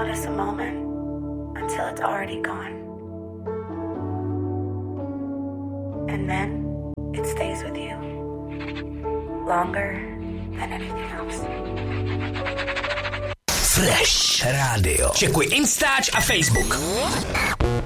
notice a moment until it's already gone. And then it stays with you longer than anything else. Fresh Radio. Čekuj Instač a Facebook.